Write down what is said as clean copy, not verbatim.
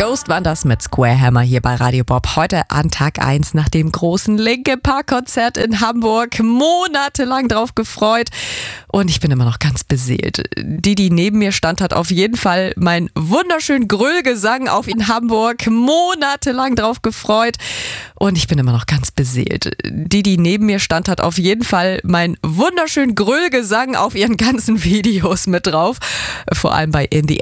Ghost waren das mit Square Hammer hier bei Radio Bob. Heute an Tag 1 nach dem großen Linkin Park Konzert in Hamburg. Monatelang drauf gefreut und ich bin immer noch ganz beseelt. Die neben mir stand, hat auf jeden Fall meinen wunderschönen Gröhlgesang auf in Hamburg. Monatelang drauf gefreut und ich bin immer noch ganz beseelt. Die neben mir stand, hat auf jeden Fall meinen wunderschönen Gröhlgesang auf ihren ganzen Videos mit drauf. Vor allem bei In the